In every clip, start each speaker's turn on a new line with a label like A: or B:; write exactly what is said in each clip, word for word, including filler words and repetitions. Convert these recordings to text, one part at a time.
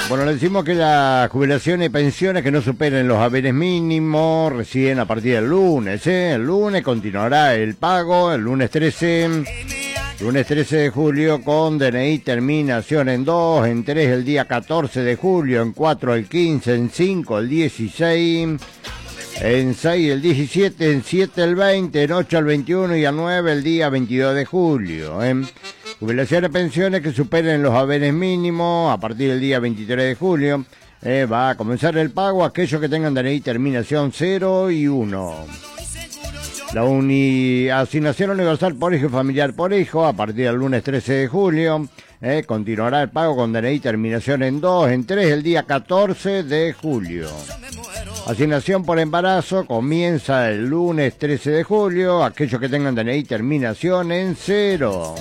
A: Bueno, le decimos que las jubilaciones y pensiones que no superen los haberes mínimos recién a partir del lunes, ¿eh? El lunes continuará el pago, el lunes trece, lunes trece de julio con D N I terminación en dos, en tres el día catorce de julio, en cuatro el quince, en cinco el dieciséis, en seis el diecisiete, en siete el veinte, en ocho el veintiuno y en nueve el día veintidós de julio, ¿eh? Jubilaciones y pensiones que superen los haberes mínimos a partir del día veintitrés de julio. Eh, va a comenzar el pago a aquellos que tengan D N I terminación cero y uno. La uni asignación universal por hijo y familiar por hijo a partir del lunes trece de julio. Eh, continuará el pago con D N I terminación en dos, en tres el día catorce de julio. Asignación por embarazo comienza el lunes trece de julio. Aquellos que tengan D N I terminación en cero.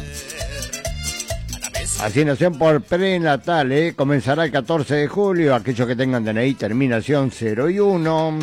A: Asignación por prenatal, ¿eh? Comenzará el catorce de julio, aquellos que tengan D N I terminación cero y uno.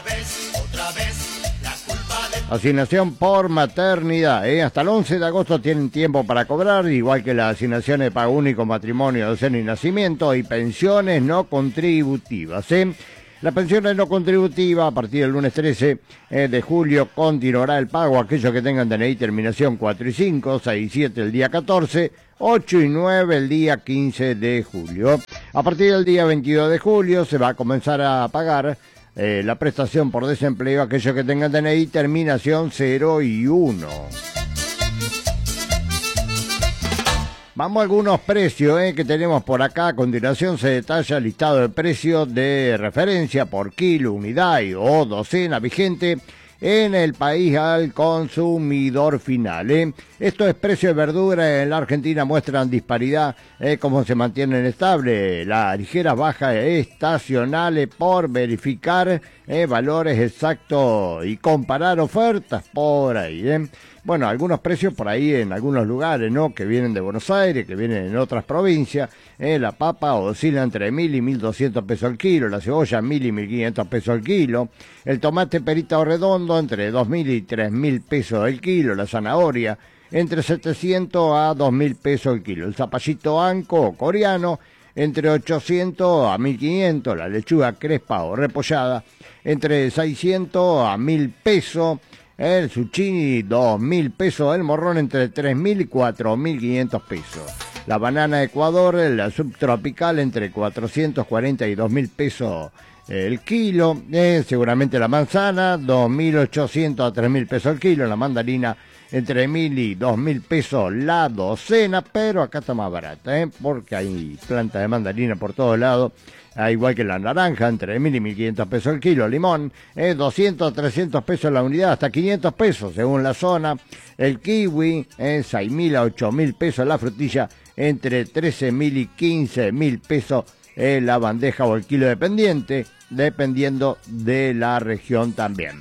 A: Asignación por maternidad, ¿eh? Hasta el once de agosto tienen tiempo para cobrar, igual que las asignaciones de pago único, matrimonio, docena y nacimiento y pensiones no contributivas, ¿eh? La pensión no contributiva a partir del lunes trece eh, de julio continuará el pago a aquellos que tengan D N I terminación cuatro y cinco, seis y siete el día catorce, ocho y nueve el día quince de julio. A partir del día veintidós de julio se va a comenzar a pagar eh, la prestación por desempleo a aquellos que tengan D N I terminación cero y uno. Vamos a algunos precios eh, que tenemos por acá. A continuación se detalla el listado de precios de referencia por kilo, unidad o docena vigente en el país al consumidor final. ¿eh? Esto es precio de verdura en la Argentina, muestran disparidad, eh, cómo se mantienen estables las ligeras bajas estacionales por verificar eh, valores exactos y comparar ofertas por ahí. ¿eh? Bueno, algunos precios por ahí en algunos lugares, ¿no? Que vienen de Buenos Aires, que vienen en otras provincias. Eh, la papa oscila entre mil y mil doscientos pesos al kilo, la cebolla mil y mil quinientos pesos al kilo, el tomate perita o redondo entre dos mil y tres mil pesos al kilo, la zanahoria entre setecientos a dos mil pesos al kilo, el zapallito anco o coreano entre ochocientos a mil quinientos, la lechuga crespa o repollada entre seiscientos a mil pesos, el zucchini dos mil pesos, el morrón entre tres mil y cuatro mil quinientos pesos. La banana Ecuador, la subtropical entre cuatrocientos cuarenta y dos mil pesos el kilo. Eh, seguramente la manzana, dos mil ochocientos a tres mil pesos el kilo. La mandarina entre mil y dos mil pesos la docena, pero acá está más barata, ¿eh? Porque hay plantas de mandarina por todos lados. Ah, igual que la naranja, entre mil y mil quinientos pesos el kilo. Limón, eh, doscientos, trescientos pesos la unidad, hasta quinientos pesos según la zona. El kiwi, eh, seis mil a ocho mil pesos la frutilla, entre trece mil y quince mil pesos eh, la bandeja o el kilo dependiente, dependiendo de la región también.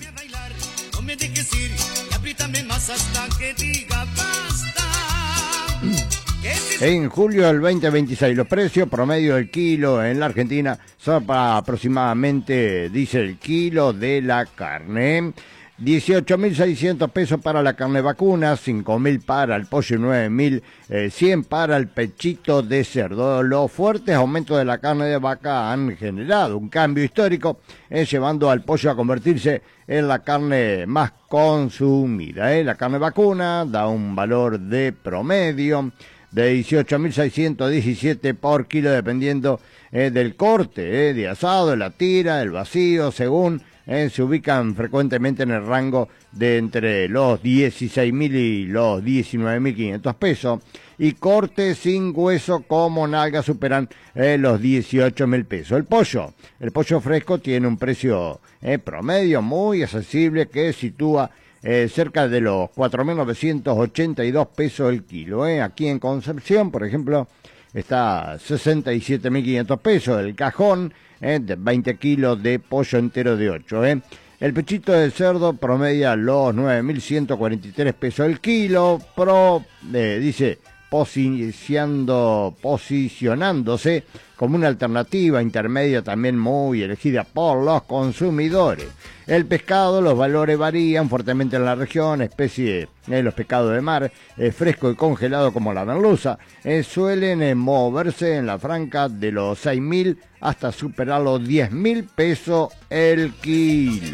A: En julio del veinte veintiséis, los precios promedio del kilo en la Argentina son para aproximadamente, dice el kilo de la carne, dieciocho mil seiscientos pesos para la carne vacuna, cinco mil para el pollo y nueve mil cien para el pechito de cerdo. Los fuertes aumentos de la carne de vaca han generado un cambio histórico, eh, llevando al pollo a convertirse en la carne más consumida. Eh. La carne vacuna da un valor de promedio de dieciocho mil seiscientos diecisiete por kilo, dependiendo eh, del corte, eh, de asado, de la tira, del vacío, según eh, se ubican frecuentemente en el rango de entre los dieciséis mil y los diecinueve mil quinientos pesos, y cortes sin hueso como nalga superan eh, los dieciocho mil pesos. El pollo, el pollo fresco tiene un precio eh, promedio muy accesible que sitúa Eh, cerca de los cuatro mil novecientos ochenta y dos pesos el kilo. Eh. Aquí en Concepción, por ejemplo, está sesenta y siete mil quinientos pesos el cajón eh, de veinte kilos de pollo entero de ocho. Eh. El pechito de cerdo promedia los nueve mil ciento cuarenta y tres pesos el kilo. Pro, eh, dice, posicionando, posicionándose como una alternativa intermedia también muy elegida por los consumidores. El pescado, los valores varían fuertemente en la región, especie de los pescados de mar, eh, fresco y congelado como la merluza, eh, suelen eh, moverse en la franja de los seis mil hasta superar los diez mil pesos el kilo.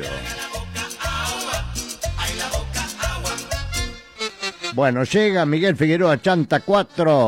A: Bueno, llega Miguel Figueroa, Chanta cuatro.